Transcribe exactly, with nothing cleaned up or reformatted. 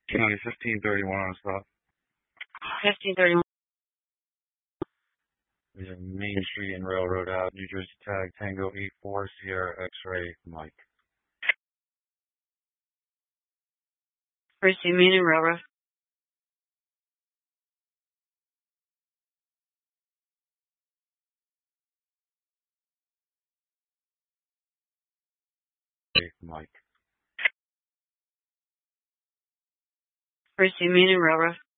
County fifteen thirty-one on stop. fifteen thirty-one. We have Main Street and Railroad Ave, New Jersey tag Tango eight four Sierra X-ray Mike. Receive Main and Railroad. Mike. Receive Main and Railroad.